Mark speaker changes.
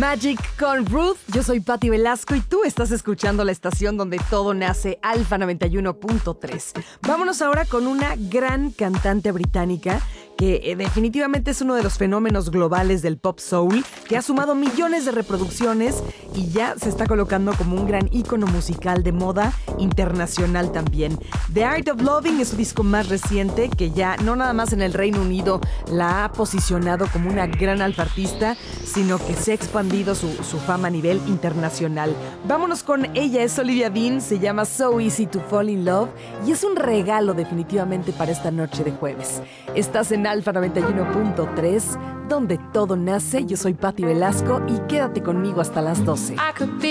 Speaker 1: Magic con Ruth. Yo soy Patti Velasco y tú estás escuchando la estación donde todo nace, Alfa 91.3. Vámonos ahora con una gran cantante británica que definitivamente es uno de los fenómenos globales del pop soul, que ha sumado millones de reproducciones y ya se está colocando como un gran ícono musical de moda internacional también. The Art of Loving es su disco más reciente, que ya no nada más en el Reino Unido la ha posicionado como una gran alfartista, sino que se ha expandido su fama a nivel internacional. Vámonos con ella, es Olivia Dean, se llama So Easy to Fall in Love y es un regalo definitivamente para esta noche de jueves. Estás en Alfa 91.3, donde todo nace. Yo soy Patti Velasco y quédate conmigo hasta las 12.
Speaker 2: I could be